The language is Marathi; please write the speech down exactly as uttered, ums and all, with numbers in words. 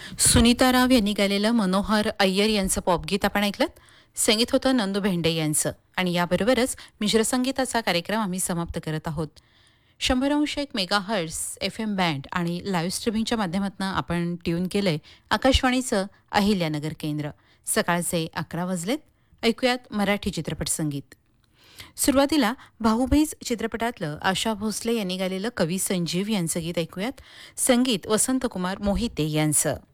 सुनीता राव यांनी गायलेलं मनोहर अय्यर यांचं पॉपगीत आपण ऐकलं. संगीत होतं नंदू भेंडे यांचं. आणि याबरोबरच मिश्रसंगीताचा कार्यक्रम आम्ही समाप्त करत आहोत. शंभर अंश एक mega hertz F M band आणि लाईव्ह स्ट्रीमिंगच्या माध्यमातून आपण ट्यून केलंय आकाशवाणीचं अहिल्यानगर केंद्र. सकाळचे अकरा वाजलेत. ऐकूयात मराठी चित्रपट संगीत. सुरुवातीला भाऊबीज चित्रपटातलं आशा भोसले यांनी गायलेलं कवी संजीव यांचं गीत ऐकूयात. संगीत वसंतकुमार मोहिते यांचं.